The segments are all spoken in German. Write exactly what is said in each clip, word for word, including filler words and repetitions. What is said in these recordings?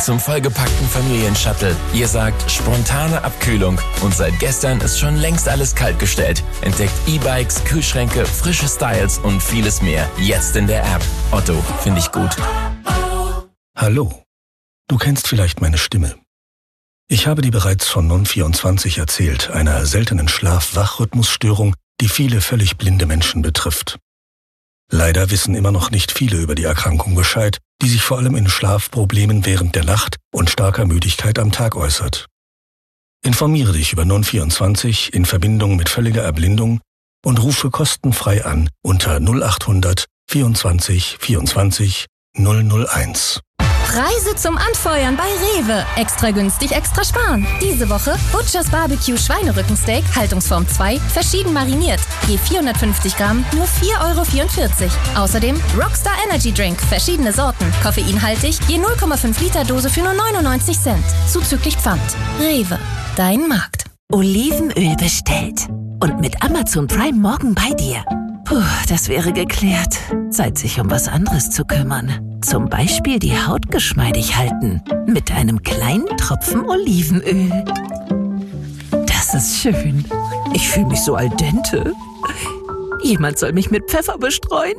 Zum vollgepackten Familienshuttle. Ihr sagt spontane Abkühlung. Und seit gestern ist schon längst alles kaltgestellt. Entdeckt E-Bikes, Kühlschränke, frische Styles und vieles mehr. Jetzt in der App. Otto, finde ich gut. Hallo. Du kennst vielleicht meine Stimme. Ich habe dir bereits von Non vierundzwanzig erzählt, einer seltenen Schlaf-Wach-Rhythmusstörung, die viele völlig blinde Menschen betrifft. Leider wissen immer noch nicht viele über die Erkrankung Bescheid, die sich vor allem in Schlafproblemen während der Nacht und starker Müdigkeit am Tag äußert. Informiere dich über Non vierundzwanzig in Verbindung mit völliger Erblindung und rufe kostenfrei an unter null acht hundert vierundzwanzig vierundzwanzig null null eins. Preise zum Anfeuern bei Rewe. Extra günstig, extra sparen. Diese Woche Butchers Barbecue Schweinerückensteak, Haltungsform zwei, verschieden mariniert. Je vierhundertfünfzig Gramm, nur vier Euro vierundvierzig. Außerdem Rockstar Energy Drink, verschiedene Sorten. Koffeinhaltig, je null Komma fünf Liter Dose für nur neunundneunzig Cent. Zuzüglich Pfand. Rewe, dein Markt. Olivenöl bestellt. Und mit Amazon Prime morgen bei dir. Puh, das wäre geklärt. Zeit, sich um was anderes zu kümmern. Zum Beispiel die Haut geschmeidig halten. Mit einem kleinen Tropfen Olivenöl. Das ist schön. Ich fühle mich so al dente. Jemand soll mich mit Pfeffer bestreuen.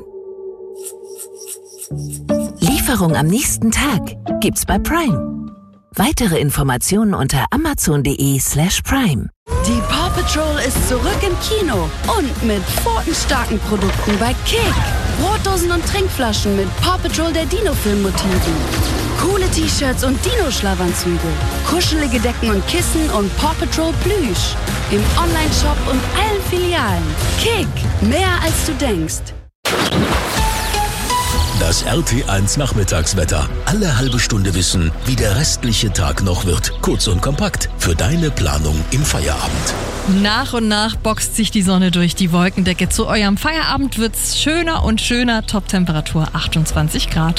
Lieferung am nächsten Tag gibt's bei Prime. Weitere Informationen unter amazon.de slash prime. Die Paw Patrol ist zurück im Kino und mit pfotenstarken Produkten bei Kick. Brotdosen und Trinkflaschen mit Paw Patrol der Dino-Film-Motiven. Coole T-Shirts und Dino-Schlafanzüge. Kuschelige Decken und Kissen und Paw Patrol Plüsch. Im Online-Shop und allen Filialen. Kick, mehr als du denkst. Das R T eins Nachmittagswetter. Alle halbe Stunde wissen, wie der restliche Tag noch wird. Kurz und kompakt für deine Planung im Feierabend. Nach und nach boxt sich die Sonne durch die Wolkendecke. Zu eurem Feierabend wird's schöner und schöner. Top-Temperatur achtundzwanzig Grad.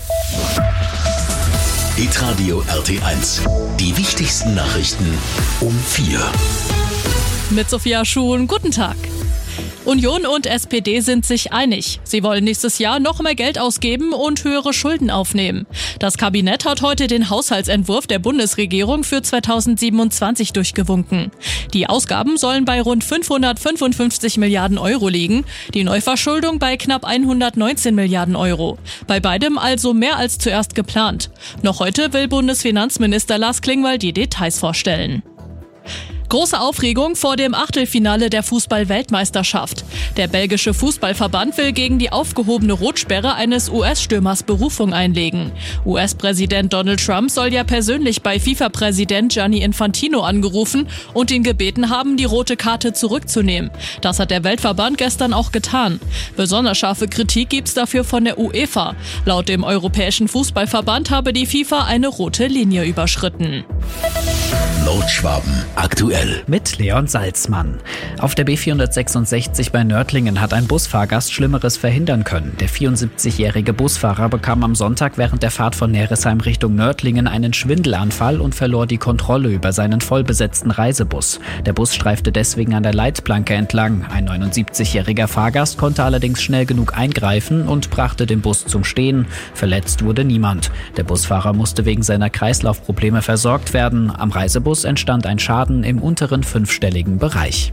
Hitradio R T eins. Die wichtigsten Nachrichten um vier. Mit Sophia Schuhn, guten Tag. Union und S P D sind sich einig. Sie wollen nächstes Jahr noch mehr Geld ausgeben und höhere Schulden aufnehmen. Das Kabinett hat heute den Haushaltsentwurf der Bundesregierung für zweitausendsiebenundzwanzig durchgewunken. Die Ausgaben sollen bei rund fünfhundertfünfundfünfzig Milliarden Euro liegen, die Neuverschuldung bei knapp hundertneunzehn Milliarden Euro. Bei beidem also mehr als zuerst geplant. Noch heute will Bundesfinanzminister Lars Klingbeil die Details vorstellen. Große Aufregung vor dem Achtelfinale der Fußball-Weltmeisterschaft. Der belgische Fußballverband will gegen die aufgehobene Rotsperre eines U S-Stürmers Berufung einlegen. U S-Präsident Donald Trump soll ja persönlich bei FIFA-Präsident Gianni Infantino angerufen und ihn gebeten haben, die rote Karte zurückzunehmen. Das hat der Weltverband gestern auch getan. Besonders scharfe Kritik gibt's dafür von der UEFA. Laut dem Europäischen Fußballverband habe die FIFA eine rote Linie überschritten. Nordschwaben aktuell. Mit Leon Salzmann. Auf der B vierhundertsechsundsechzig bei Nördlingen hat ein Busfahrgast Schlimmeres verhindern können. Der vierundsiebzigjährige Busfahrer bekam am Sonntag während der Fahrt von Neresheim Richtung Nördlingen einen Schwindelanfall und verlor die Kontrolle über seinen vollbesetzten Reisebus. Der Bus streifte deswegen an der Leitplanke entlang. Ein neunundsiebzigjähriger Fahrgast konnte allerdings schnell genug eingreifen und brachte den Bus zum Stehen. Verletzt wurde niemand. Der Busfahrer musste wegen seiner Kreislaufprobleme versorgt werden. Am Reisebus entstand ein Schaden im unteren fünfstelligen Bereich.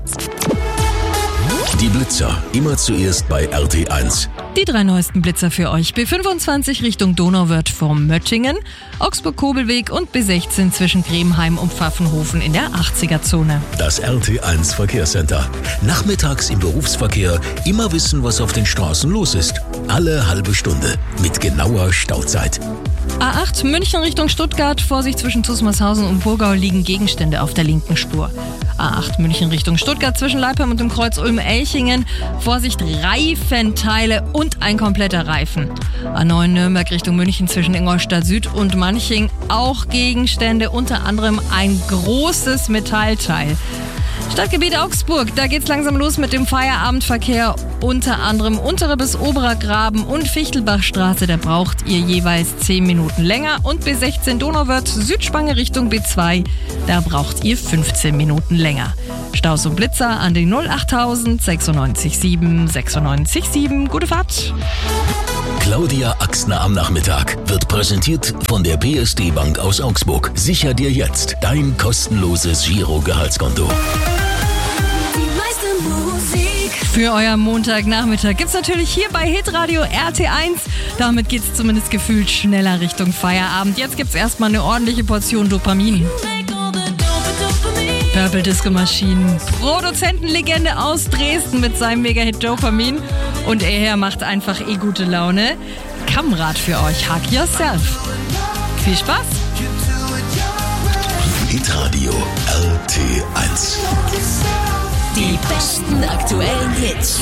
Die Blitzer, immer zuerst bei R T eins. Die drei neuesten Blitzer für euch. B fünfundzwanzig Richtung Donauwörth vom Möttingen, Augsburg-Kobelweg und B sechzehn zwischen Grebenheim und Pfaffenhofen in der achtziger-Zone. Das R T eins Verkehrscenter. Nachmittags im Berufsverkehr immer wissen, was auf den Straßen los ist. Alle halbe Stunde mit genauer Stauzeit. A acht München Richtung Stuttgart. Vorsicht, zwischen Zusmarshausen und Burgau liegen Gegenstände auf der linken Spur. A acht München Richtung Stuttgart zwischen Leipheim und dem Kreuz Ulm-Elchingen. Vorsicht, Reifenteile und ein kompletter Reifen. A neun Nürnberg Richtung München zwischen Ingolstadt Süd und Manching. Auch Gegenstände, unter anderem ein großes Metallteil. Stadtgebiet Augsburg, da geht's langsam los mit dem Feierabendverkehr. Unter anderem Untere bis Oberer Graben und Fichtelbachstraße, da braucht ihr jeweils zehn Minuten länger. Und B sechzehn Donauwörth, Südspange Richtung B zwei, da braucht ihr fünfzehn Minuten länger. Staus und Blitzer an den null achttausend sechsundneunzig sieben sechsundneunzig sieben. Gute Fahrt! Claudia Axtner am Nachmittag wird präsentiert von der P S D Bank aus Augsburg. Sicher dir jetzt dein kostenloses Giro-Gehaltskonto. Für euer Montagnachmittag gibt's natürlich hier bei Hitradio R T eins. Damit geht's zumindest gefühlt schneller Richtung Feierabend. Jetzt gibt's erstmal eine ordentliche Portion Dopamin. Purple Disco Machine, Produzentenlegende aus Dresden mit seinem Mega-Hit Dopamin. Und er macht einfach eh gute Laune. Kamrad für euch, Hug Yourself. Viel Spaß! Hitradio R T eins. Die besten aktuellen Hits.